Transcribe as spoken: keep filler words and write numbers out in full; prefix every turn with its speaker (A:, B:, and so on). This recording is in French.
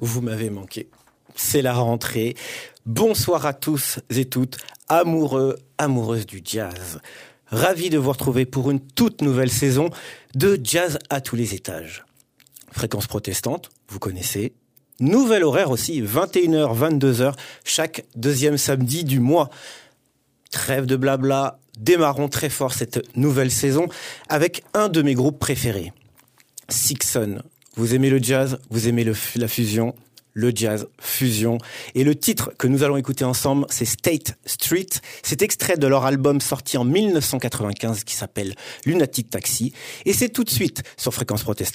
A: vous m'avez manqué. C'est la rentrée. Bonsoir à tous et toutes, amoureux, amoureuses du jazz. Ravi de vous retrouver pour une toute nouvelle saison de Jazz à tous les étages. Fréquence protestante, vous connaissez. Nouvel horaire aussi, vingt et une heures, vingt-deux heures, chaque deuxième samedi du mois. Trêve de blabla, démarrons très fort cette nouvelle saison avec un de mes groupes préférés. Sixon. Vous aimez le jazz, vous aimez le, la fusion, le jazz, fusion. Et le titre que nous allons écouter ensemble, c'est State Street. C'est extrait de leur album sorti en mille neuf cent quatre-vingt-quinze qui s'appelle Lunatic Taxi. Et c'est tout de suite sur Fréquence Protestante.